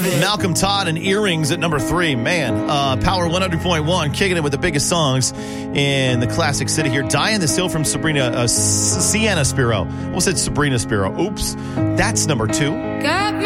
Malcolm Todd and Earrings at number 3. Man, Power 100.1, kicking it with the biggest songs in the classic city here. Die on This Hill from Sienna Spiro. Almost said Sabrina Spiro. Oops. That's number 2.